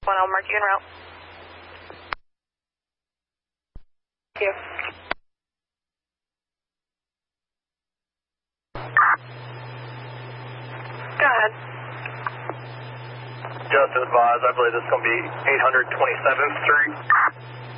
I'll mark you en route. Thank you. Go ahead. Just advise, I believe this is going to be 827th Street.